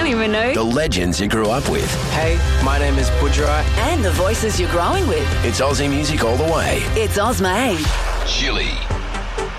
don't even know. The legends you grew up with. Hey, my name is Budra. And the voices you're growing with. It's Aussie music all the way. It's Ozmay. Chili.